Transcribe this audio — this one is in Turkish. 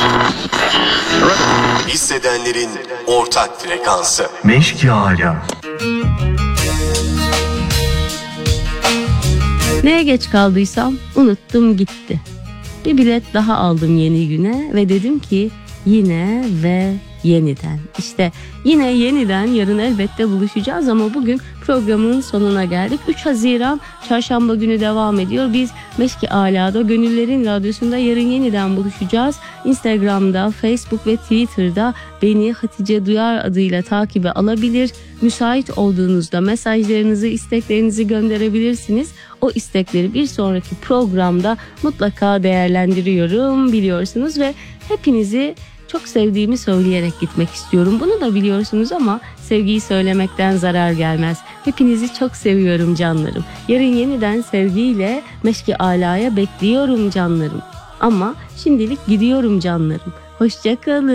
Hissedenlerin ortak frekansı. Meşki Ala. Neye geç kaldıysam unuttum gitti. Bir bilet daha aldım yeni güne ve dedim ki yine ve yeniden. İşte yine yeniden yarın elbette buluşacağız ama bugün programın sonuna geldik. 3 Haziran çarşamba günü devam ediyor. Biz Meşki Ala'da Gönüllerin Radyosu'nda yarın yeniden buluşacağız. Instagram'da, Facebook ve Twitter'da beni Hatice Duyar adıyla takibe alabilir. Müsait olduğunuzda mesajlarınızı, isteklerinizi gönderebilirsiniz. O istekleri bir sonraki programda mutlaka değerlendiriyorum biliyorsunuz ve hepinizi çok sevdiğimi söyleyerek gitmek istiyorum. Bunu da biliyorsunuz ama sevgiyi söylemekten zarar gelmez. Hepinizi çok seviyorum canlarım. Yarın yeniden sevgiyle Meşki Ala'ya bekliyorum canlarım. Ama şimdilik gidiyorum canlarım. Hoşça kalın.